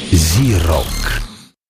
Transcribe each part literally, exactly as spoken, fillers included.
Зирок.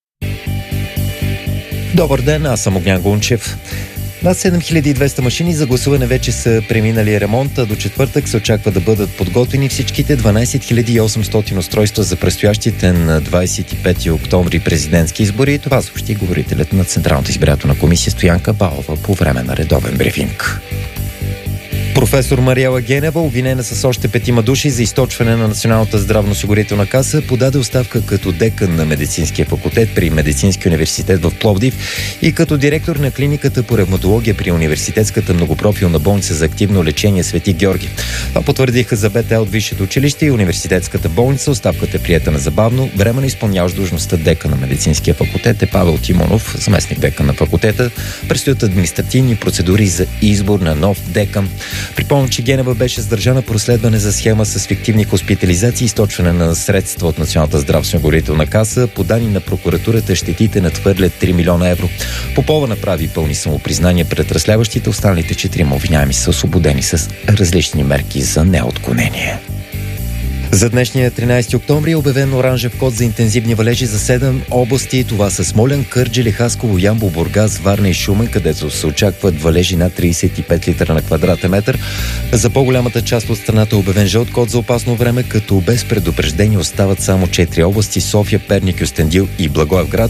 Добър ден, аз съм Огнян Гунчев. Над седем хиляди и двеста машини за гласуване вече са преминали ремонта. До четвъртък се очаква да бъдат подготвени всичките дванадесет хиляди и осемстотин устройства за предстоящите на двадесет и пети октомври президентски избори. Това съобщи говорителят на Централната избирателна комисия Стоянка Балова по време на редовен брифинг. Професор Мариела Генева, обвинена с още петима души за източване на Националната здравноосигурителна каса, подаде оставка като декан на медицинския факултет при Медицинския университет в Пловдив и като директор на клиниката по ревматология при Университетската многопрофилна болница за активно лечение Свети Георги. Това потвърдиха за БТ от Висшето училище и Университетската болница. Оставката е приета незабавно. Временно изпълняващ длъжността декан на медицинския факултет е Павел Тимонов, заместник декан на факултета. Предстоят административни процедури за избор на нов декан. Припомням, че Генева беше задържана по разследване за схема с фиктивни хоспитализации и източване на средства от Националната здравноосигурителна каса. По данни на прокуратурата, щетите надхвърлят три милиона евро. Попова направи пълни самопризнания пред разследващите. Останалите четирима обвиняеми са освободени с различни мерки за неотклонение. За днешния тринадесети октомври е обявен оранжев код за интензивни валежи за седем области. Това са Смолян, Кърджали, Хасково, Ямбол, Бургас, Варна и Шумен, където се очакват валежи над тридесет и пет литра на квадратен метър. За по-голямата част от страната е обявен жълт код за опасно време, като без предупреждение остават само четири области: София, Перник, Кюстендил и Благоевград.